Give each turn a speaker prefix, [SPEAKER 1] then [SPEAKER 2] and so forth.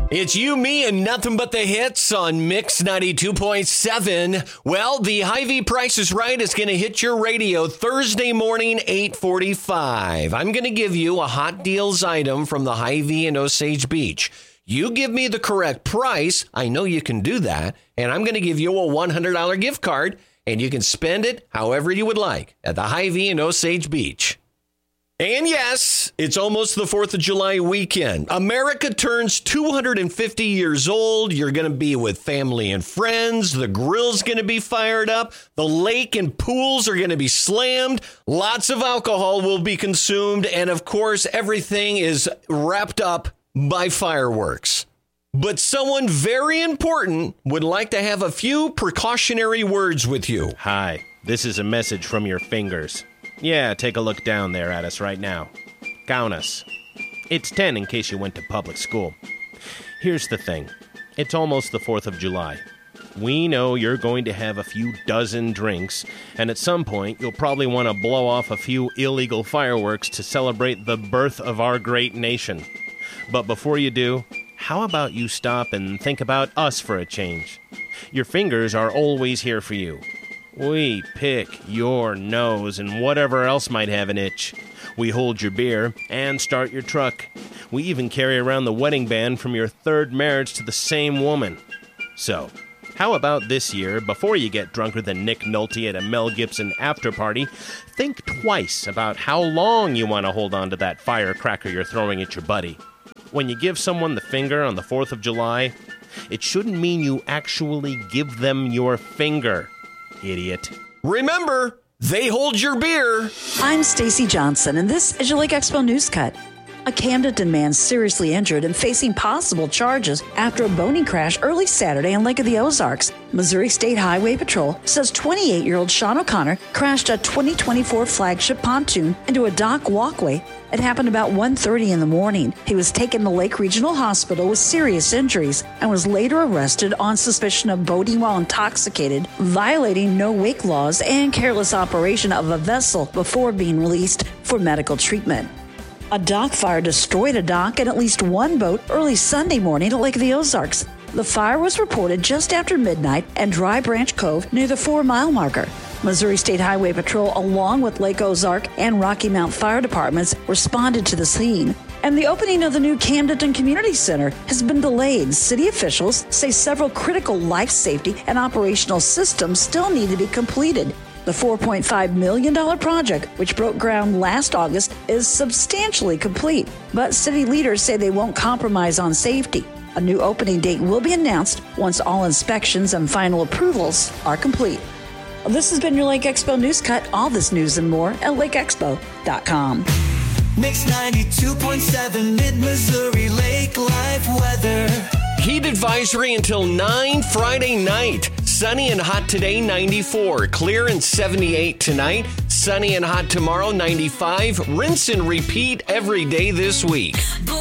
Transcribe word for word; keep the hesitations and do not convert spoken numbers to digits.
[SPEAKER 1] It's you, me, and nothing but the hits on Mix ninety-two point seven. Well, the Hy-Vee Price is Right is going to hit your radio Thursday morning, eight forty-five. I'm going to give you a hot deals item from the Hy-Vee in Osage Beach. You give me the correct price. I know you can do that. And I'm going to give you a one hundred dollars gift card, and you can spend it however you would like at the Hy-Vee in Osage Beach. And yes, it's almost the fourth of July weekend. America turns two hundred fifty years old. You're going to be with family and friends. The grill's going to be fired up. The lake and pools are going to be slammed. Lots of alcohol will be consumed. And of course, everything is wrapped up by fireworks. But someone very important would like to have a few precautionary words with you.
[SPEAKER 2] Hi, this is a message from your fingers. Yeah, take a look down there at us right now. Count us. It's ten in case you went to public school. Here's the thing. It's almost the fourth of July. We know you're going to have a few dozen drinks, and at some point you'll probably want to blow off a few illegal fireworks to celebrate the birth of our great nation. But before you do, how about you stop and think about us for a change? Your fingers are always here for you. We pick your nose and whatever else might have an itch. We hold your beer and start your truck. We even carry around the wedding band from your third marriage to the same woman. So, how about this year, before you get drunker than Nick Nolte at a Mel Gibson after party, think twice about how long you want to hold on to that firecracker you're throwing at your buddy. When you give someone the finger on the fourth of July, it shouldn't mean you actually give them your finger. Idiot.
[SPEAKER 1] Remember, they hold your beer.
[SPEAKER 3] I'm Stacy Johnson, and this is your Lake Expo News Cut. A Camden man seriously injured and facing possible charges after a boating crash early Saturday on Lake of the Ozarks. Missouri State Highway Patrol says twenty-eight-year-old Sean O'Connor crashed a twenty twenty-four flagship pontoon into a dock walkway. It happened about one thirty in the morning. He was taken to Lake Regional Hospital with serious injuries and was later arrested on suspicion of boating while intoxicated, violating no-wake laws, and careless operation of a vessel before being released for medical treatment. A dock fire destroyed a dock and at least one boat early Sunday morning at Lake of the Ozarks. The fire was reported just after midnight at Dry Branch Cove near the four-mile marker. Missouri State Highway Patrol, along with Lake Ozark and Rocky Mount Fire Departments, responded to the scene. And the opening of the new Camden Community Center has been delayed. City officials say several critical life safety and operational systems still need to be completed. The four point five million dollars project, which broke ground last August, is substantially complete, but city leaders say they won't compromise on safety. A new opening date will be announced once all inspections and final approvals are complete. This has been your Lake Expo News Cut. All this news and more at lake expo dot com.
[SPEAKER 4] Mix ninety-two point seven Mid-Missouri Lake Live weather.
[SPEAKER 1] Heat advisory until nine Friday night. Sunny and hot today, ninety-four. Clear and seventy-eight tonight. Sunny and hot tomorrow, ninety-five. Rinse and repeat every day this week.